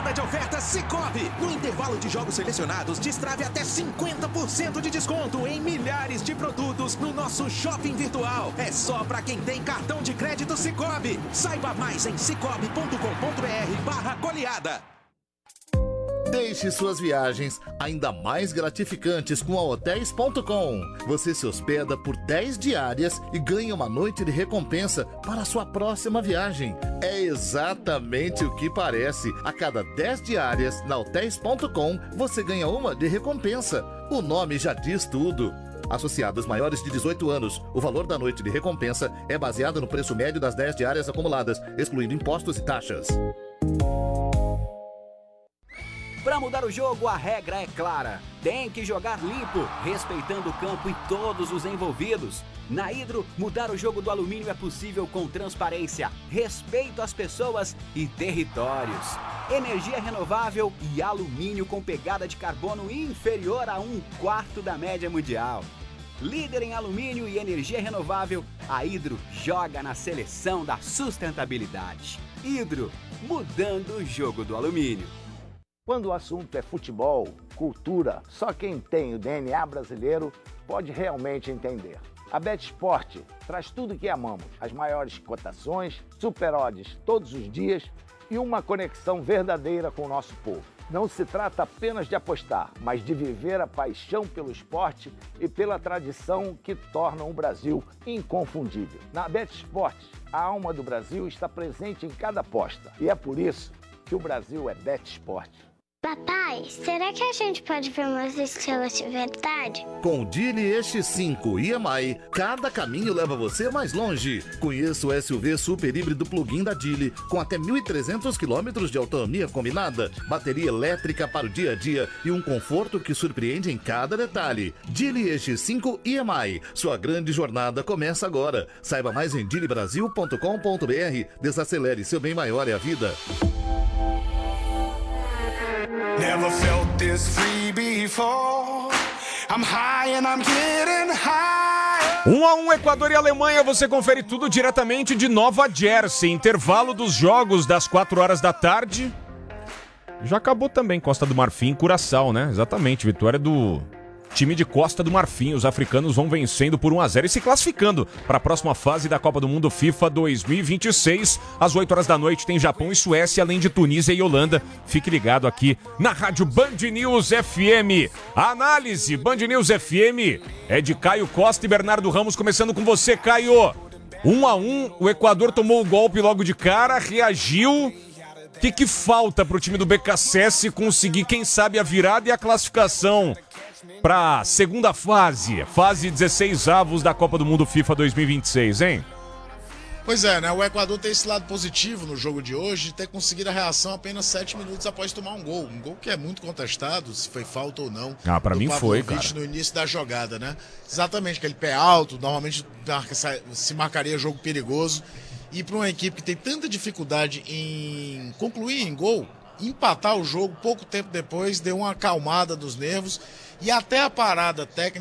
Temporada de ofertas Sicoob. No intervalo de jogos selecionados, destrave até 50% de desconto em milhares de produtos no nosso shopping virtual. É só para quem tem cartão de crédito Sicoob. Saiba mais em cicobi.com.br/goleada. Deixe suas viagens ainda mais gratificantes com a Hotéis.com. Você se hospeda por 10 diárias e ganha uma noite de recompensa para a sua próxima viagem. É exatamente o que parece. A cada 10 diárias na Hotéis.com, você ganha uma de recompensa. O nome já diz tudo. Associados maiores de 18 anos, o valor da noite de recompensa é baseado no preço médio das 10 diárias acumuladas, excluindo impostos e taxas. Para mudar o jogo, a regra é clara. Tem que jogar limpo, respeitando o campo e todos os envolvidos. Na Hidro, mudar o jogo do alumínio é possível com transparência, respeito às pessoas e territórios. Energia renovável e alumínio com pegada de carbono inferior a 1/4 da média mundial. Líder em alumínio e energia renovável, a Hidro joga na seleção da sustentabilidade. Hidro, mudando o jogo do alumínio. Quando o assunto é futebol, cultura, só quem tem o DNA brasileiro pode realmente entender. A BetSport traz tudo que amamos, as maiores cotações, super odds todos os dias e uma conexão verdadeira com o nosso povo. Não se trata apenas de apostar, mas de viver a paixão pelo esporte e pela tradição que tornam o Brasil inconfundível. Na BetSport, a alma do Brasil está presente em cada aposta e é por isso que o Brasil é BetSport. Papai, será que a gente pode ver umas estrelas de verdade? Com o Geely EX5 EMI, cada caminho leva você mais longe. Conheça o SUV super híbrido plug-in da Geely, com até 1.300 km de autonomia combinada, bateria elétrica para o dia a dia e um conforto que surpreende em cada detalhe. Geely EX5 EMI, sua grande jornada começa agora. Saiba mais em geelybrasil.com.br. Desacelere, seu bem maior é a vida. Never felt this free before. I'm high and I'm getting high. 1-1 Equador e Alemanha, você confere tudo diretamente de Nova Jersey. Intervalo dos jogos das 4 horas da tarde. Já acabou também Costa do Marfim e Curaçao, né? Exatamente, vitória do time de Costa do Marfim. Os africanos vão vencendo por 1-0 e se classificando para a próxima fase da Copa do Mundo FIFA 2026. Às 8 horas da noite tem Japão e Suécia, além de Tunísia e Holanda. Fique ligado aqui na rádio Band News FM. A análise Band News FM é de Caio Costa e Bernardo Ramos, começando com você, Caio. 1-1, o Equador tomou o golpe logo de cara, reagiu. O que falta para o time do BKSS conseguir, quem sabe, a virada e a classificação para a segunda fase 16avos da Copa do Mundo FIFA 2026, hein? Pois é, né? O Equador tem esse lado positivo no jogo de hoje, de ter conseguido a reação apenas 7 minutos após tomar um gol. Um gol que é muito contestado, se foi falta ou não. Ah, pra mim foi, cara. No início da jogada, né? Exatamente, aquele pé alto, normalmente se marcaria jogo perigoso. E para uma equipe que tem tanta dificuldade em concluir em gol, empatar o jogo pouco tempo depois, deu uma acalmada dos nervos. E até a parada técnica